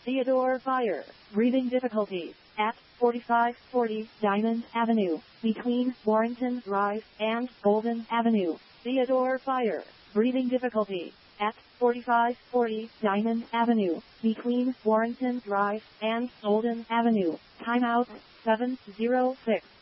Theodore Fire. Breathing difficulty. At 4540 Diamond Avenue, between Warrington Drive and Golden Avenue. Theodore Fire. Breathing difficulty. At 4540 Diamond Avenue, between Warrington Drive and Golden Avenue. Timeout 706.